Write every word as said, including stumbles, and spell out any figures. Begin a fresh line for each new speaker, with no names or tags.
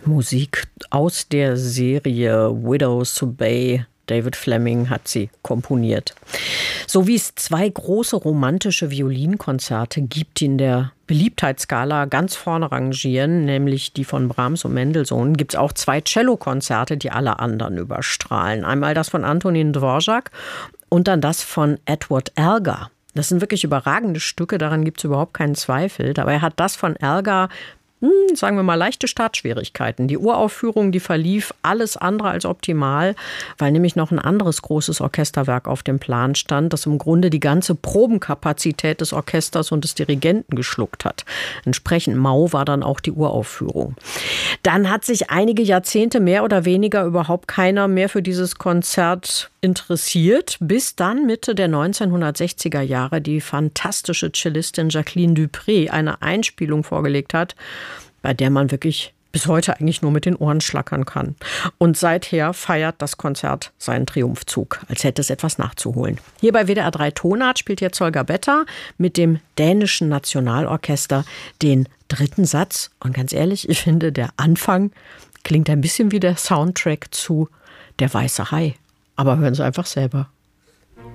Musik aus der Serie Widows Bay. David Fleming hat sie komponiert. So wie es zwei große romantische Violinkonzerte gibt, die in der Beliebtheitsskala ganz vorne rangieren, nämlich die von Brahms und Mendelssohn, gibt es auch zwei Cellokonzerte, die alle anderen überstrahlen. Einmal das von Antonin Dvorak und dann das von Edward Elgar. Das sind wirklich überragende Stücke, daran gibt es überhaupt keinen Zweifel. Dabei hat das von Elgar, hm, sagen wir mal, leichte Startschwierigkeiten. Die Uraufführung, die verlief alles andere als optimal, weil nämlich noch ein anderes großes Orchesterwerk auf dem Plan stand, das im Grunde die ganze Probenkapazität des Orchesters und des Dirigenten geschluckt hat. Entsprechend mau war dann auch die Uraufführung. Dann hat sich einige Jahrzehnte mehr oder weniger überhaupt keiner mehr für dieses Konzert interessiert, bis dann Mitte der neunzehnhundertsechziger Jahre die fantastische Cellistin Jacqueline Dupré eine Einspielung vorgelegt hat, bei der man wirklich bis heute eigentlich nur mit den Ohren schlackern kann. Und seither feiert das Konzert seinen Triumphzug, als hätte es etwas nachzuholen. Hier bei W D R drei Tonart spielt jetzt Holger Betta mit dem dänischen Nationalorchester den dritten Satz. Und ganz ehrlich, ich finde, der Anfang klingt ein bisschen wie der Soundtrack zu Der weiße Hai. Aber hören Sie einfach selber.